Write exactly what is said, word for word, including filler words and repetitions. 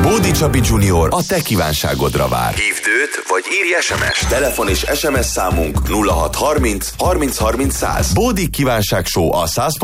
Bódi Csabi Junior a te kívánságodra vár. Hívd őt, vagy írj es em es. Telefon és es em es számunk nulla hat harminc harminc harminc száz. Bódi kívánság show a száz